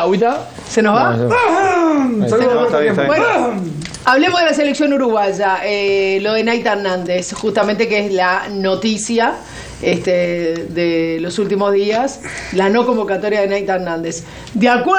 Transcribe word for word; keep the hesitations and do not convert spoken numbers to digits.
agüita. ¿Se nos va? No, Saludos, no, Roberto, está bien, está bien. Bueno, hablemos de la selección uruguaya, eh, lo de Naita Hernández, justamente que es la noticia este, de los últimos días, la no convocatoria de Naita Hernández. De acuerdo